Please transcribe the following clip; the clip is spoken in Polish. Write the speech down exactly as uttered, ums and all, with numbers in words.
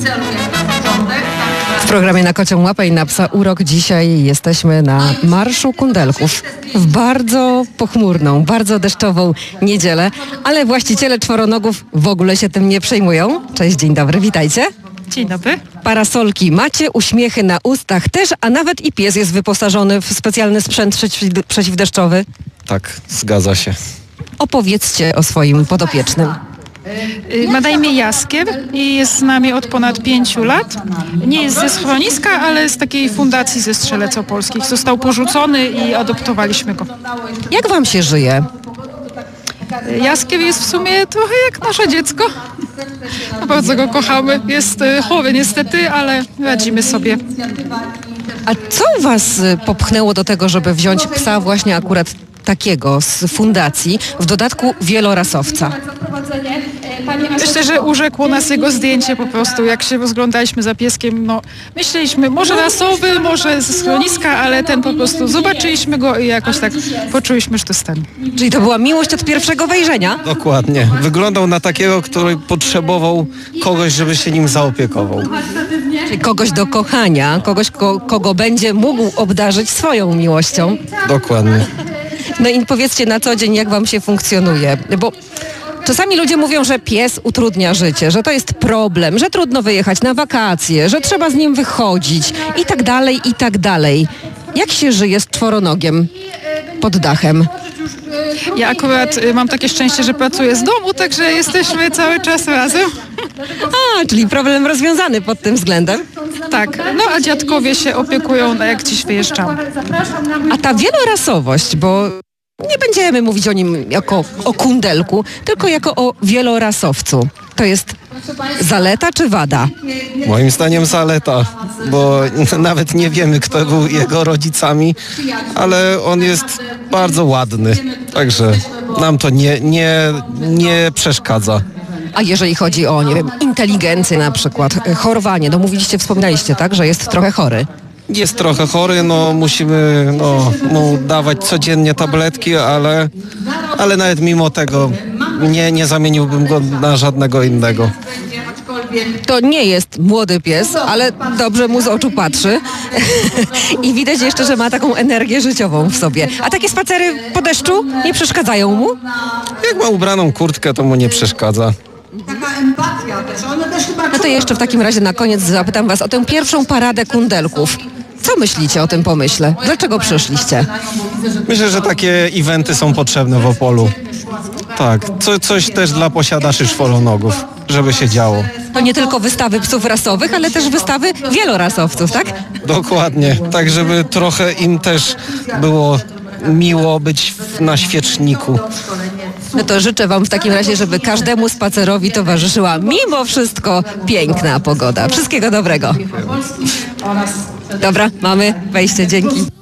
W programie Na Kocią Łapę i na Psa Urok dzisiaj jesteśmy na Marszu Kundelków w bardzo pochmurną, bardzo deszczową niedzielę, ale właściciele czworonogów w ogóle się tym nie przejmują. Cześć, dzień dobry, witajcie. Dzień dobry. Parasolki macie, uśmiechy na ustach też, a nawet i pies jest wyposażony w specjalny sprzęt przeciw- przeciwdeszczowy. Tak, zgadza się. Opowiedzcie o swoim podopiecznym. Y, Ma na imię Jaskier i jest z nami od ponad pięciu lat. Nie jest ze schroniska, ale z takiej fundacji ze Strzelec Opolskich. Został porzucony i adoptowaliśmy go. Jak wam się żyje? Y, Jaskier jest w sumie trochę jak nasze dziecko. Bardzo go kochamy. Jest y, chory niestety, ale radzimy sobie. A co was y, popchnęło do tego, żeby wziąć psa właśnie akurat takiego z fundacji, w dodatku wielorasowca? Myślę, że urzekło nas jego zdjęcie po prostu, jak się rozglądaliśmy za pieskiem. No, myśleliśmy, może rasowy, może ze schroniska, ale ten po prostu, zobaczyliśmy go i jakoś tak poczuliśmy, że to jest ten. Czyli to była miłość od pierwszego wejrzenia? Dokładnie. Wyglądał na takiego, który potrzebował kogoś, żeby się nim zaopiekował. Czyli kogoś do kochania, kogoś, ko- kogo będzie mógł obdarzyć swoją miłością. Dokładnie. No i powiedzcie na co dzień, jak wam się funkcjonuje, bo czasami ludzie mówią, że pies utrudnia życie, że to jest problem, że trudno wyjechać na wakacje, że trzeba z nim wychodzić i tak dalej, i tak dalej. Jak się żyje z czworonogiem pod dachem? Ja akurat y, mam takie szczęście, że pracuję z domu, także jesteśmy cały czas razem. A, czyli problem rozwiązany pod tym względem. Tak, no a dziadkowie się opiekują, jak gdzieś wyjeżdżamy. A ta wielorasowość, bo nie będziemy mówić o nim jako o kundelku, tylko jako o wielorasowcu. To jest zaleta czy wada? Moim zdaniem zaleta, bo nawet nie wiemy, kto był jego rodzicami, ale on jest bardzo ładny, także nam to nie, nie, nie przeszkadza. A jeżeli chodzi o, nie wiem, inteligencję na przykład, chorowanie, no mówiliście, wspominaliście, tak, że jest trochę chory. Jest trochę chory, no musimy no, mu dawać codziennie tabletki, ale, ale nawet mimo tego nie, nie zamieniłbym go na żadnego innego. To nie jest młody pies, ale dobrze mu z oczu patrzy i widać jeszcze, że ma taką energię życiową w sobie. A takie spacery po deszczu nie przeszkadzają mu? Jak ma ubraną kurtkę, to mu nie przeszkadza. No to jeszcze w takim razie na koniec zapytam was o tę pierwszą paradę kundelków. Co myślicie o tym pomyśle? Dlaczego przyszliście? Myślę, że takie eventy są potrzebne w Opolu. Tak, co, coś też dla posiadaczy czworonogów, żeby się działo. To nie tylko wystawy psów rasowych, ale też wystawy wielorasowców, tak? Dokładnie, tak żeby trochę im też było miło być w, na świeczniku. No to życzę wam w takim razie, żeby każdemu spacerowi towarzyszyła mimo wszystko piękna pogoda. Wszystkiego dobrego. Dobra, mamy wejście, dzięki.